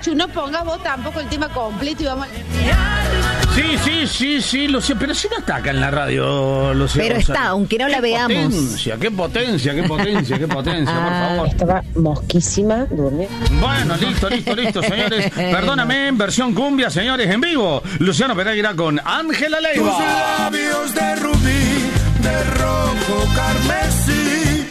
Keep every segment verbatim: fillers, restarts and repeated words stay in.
Nachu, no pongas vos tampoco el tema completo y vamos... Sí, sí, sí, sí, lo sé, pero si no está acá en la radio, lo sé. Pero está, aunque no la veamos. Qué potencia, qué potencia, qué potencia, qué potencia, por favor. Estaba mosquísima, duerme. Bueno, listo, listo, listo, señores. Perdóname, en versión cumbia, señores, en vivo. Luciano Pereira con Ángela Leiva. Tus labios de rubí, de rojo carmesí.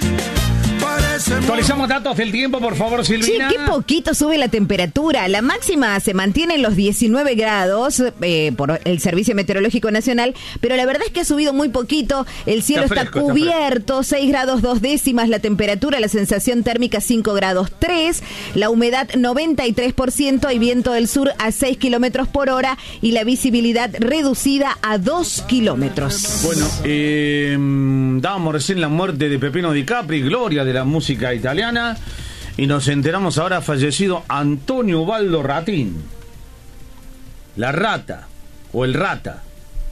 Actualizamos datos del tiempo, por favor, Silvina. Sí, qué poquito sube la temperatura. La máxima se mantiene en los diecinueve grados eh, por el Servicio Meteorológico Nacional, pero la verdad es que ha subido muy poquito. El cielo está, fresco, está cubierto, está seis grados dos décimas la temperatura, la sensación térmica cinco grados tres, la humedad noventa y tres por ciento, hay viento del sur a seis kilómetros por hora y la visibilidad reducida a dos kilómetros. Bueno, eh, dábamos recién la muerte de Pepino Di Capri, gloria de la música italiana, y nos enteramos ahora fallecido Antonio Ubaldo Ratín, la Rata o el Rata,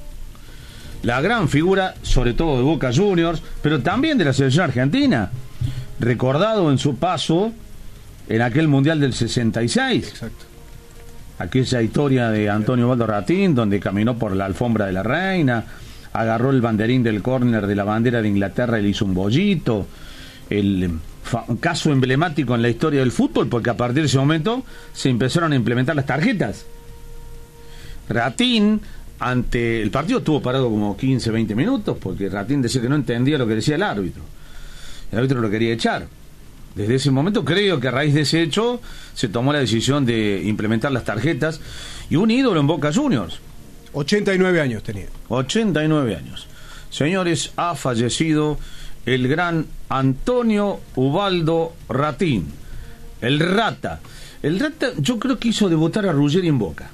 la gran figura sobre todo de Boca Juniors, pero también de la selección argentina, recordado en su paso en aquel Mundial del sesenta y seis. Exacto. Aquella historia de Antonio Ubaldo Ratín, donde caminó por la alfombra de la reina, agarró el banderín del córner de la bandera de Inglaterra y le hizo un bollito. El un caso emblemático en la historia del fútbol, porque a partir de ese momento se empezaron a implementar las tarjetas. Ratín, ante el partido, estuvo parado como quince, veinte minutos, porque Ratín decía que no entendía lo que decía el árbitro. El árbitro lo quería echar. Desde ese momento creo que a raíz de ese hecho se tomó la decisión de implementar las tarjetas, y un ídolo en Boca Juniors. ochenta y nueve años tenía. ochenta y nueve años. Señores, ha fallecido el gran Antonio Ubaldo Ratín, el Rata. El Rata, yo creo que hizo debutar a Ruggeri en Boca.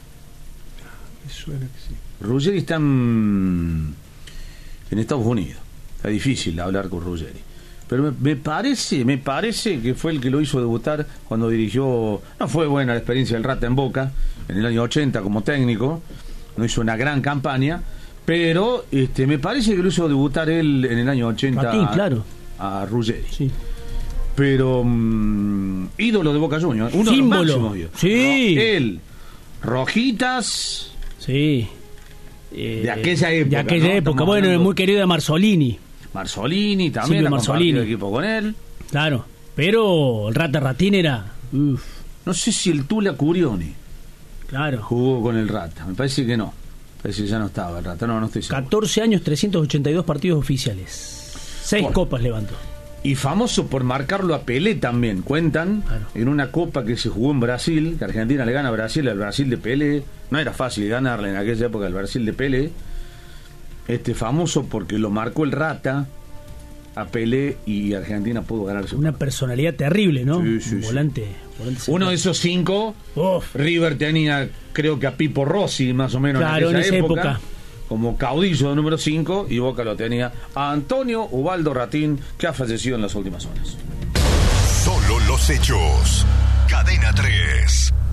Me suena que sí. Ruggeri está en, en Estados Unidos. Está difícil hablar con Ruggeri. Pero me, me parece, me parece que fue el que lo hizo debutar cuando dirigió. No fue buena la experiencia del Rata en Boca, en el año ochenta como técnico. No hizo una gran campaña. Pero este, me parece que lo hizo debutar él en el año ochenta. Ratín, claro. A, a Ruggeri. Sí. Pero um, ídolo de Boca Juniors, uno símbolo. De los máximos. Sí. No, él, Rojitas. Sí. Eh, de aquella época. De aquella ¿no? época. Estamos bueno, hablando... muy querido de Marzolini. Marzolini también. Sí, ha Marzolini. compartido equipo con él. Claro. Pero el Rata Ratín era. Uf. No sé si el Tula Curioni. Claro. Jugó con el Rata. Me parece que no. Parece que ya no estaba el Rata. No, no estoy seguro. catorce años, trescientos ochenta y dos partidos oficiales. Seis bueno. copas levantó. Y famoso por marcarlo a Pelé también, cuentan, claro. En una copa que se jugó en Brasil, que Argentina le gana a Brasil, al Brasil de Pelé. No era fácil ganarle en aquella época al Brasil de Pelé. Este famoso porque lo marcó el Rata a Pelé y Argentina pudo ganarse. Una personalidad terrible, ¿no? Sí, sí, Un sí. volante, volante uno de esos cinco. Uf. River tenía, creo que a Pipo Rossi, más o menos, claro, en, esa en esa época, época, como caudillo número cinco, y Boca lo tenía a Antonio Ubaldo Ratín, que ha fallecido en las últimas horas. Solo los hechos. Cadena tres.